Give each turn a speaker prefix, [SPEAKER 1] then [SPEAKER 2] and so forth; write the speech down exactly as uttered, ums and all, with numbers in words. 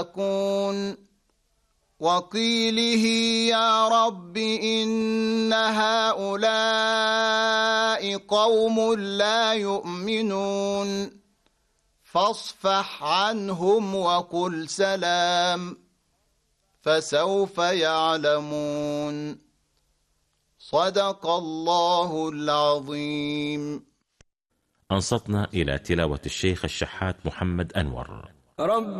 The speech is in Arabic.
[SPEAKER 1] يكون وقيله يا رب إن هؤلاء قوم لا يؤمنون فاصفح عنهم وقل سلام فسوف يعلمون. صدق الله العظيم.
[SPEAKER 2] أنصتنا إلى تلاوة الشيخ الشحات محمد أنور.
[SPEAKER 3] رب